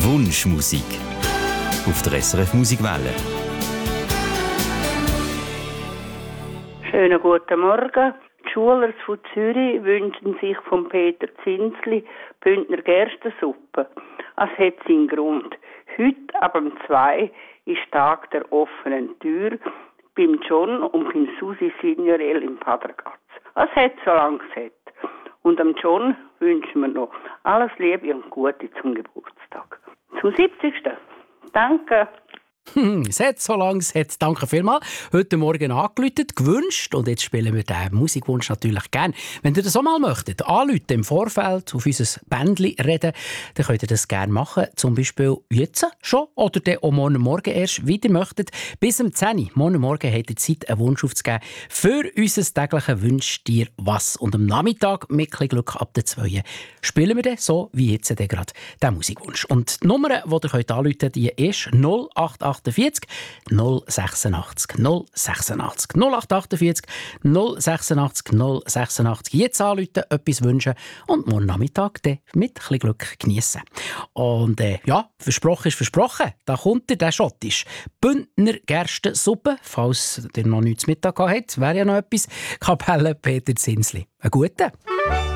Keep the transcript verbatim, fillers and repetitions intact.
Wunschmusik auf der S R F Musikwelle. Schönen guten Morgen. Die Schulers von Zürich wünschen sich von Peter Zinsli Bündner Gerstensuppe. Es hat seinen Grund. Heute ab um zwei ist Tag der offenen Tür beim John und beim Susi Signorel im Padergatz. Es hat so lange gesagt. Und am John wünschen wir noch alles Liebe und Gute zum Geburtstag. Zum siebzigsten Danke. Hm, es hat so lange, es hat, danke vielmals, heute Morgen angerufen, gewünscht und jetzt spielen wir den Musikwunsch natürlich gerne. Wenn ihr das auch mal möchtet, anrufen im Vorfeld, auf unser Bändchen reden, dann könnt ihr das gerne machen, zum Beispiel jetzt schon oder dann auch morgen Morgen erst, wie ihr möchtet. Bis um zehn Uhr, morgen Morgen habt ihr Zeit, einen Wunsch aufzugeben für unser tägliches Wünsch dir was. Und am Nachmittag, mit ein bisschen Glück ab der zwei, spielen wir dann so wie jetzt gerade den Musikwunsch. Und die Nummer, die ihr könnt anrufen könnt, die ist null acht achtundvierzig null sechsundachtzig null sechsundachtzig null acht achtundvierzig null sechsundachtzig null sechsundachtzig. Jetzt anrufen, etwas wünschen und morgen Nachmittag dann mit ein bisschen Glück geniessen. Und äh, ja, versprochen ist versprochen. Da kommt der Schottisch. Bündner Gerstensuppe, falls ihr noch nichts zu Mittag gehabt habt, wäre ja noch etwas. Kapelle Peter Zinsli. Einen guten.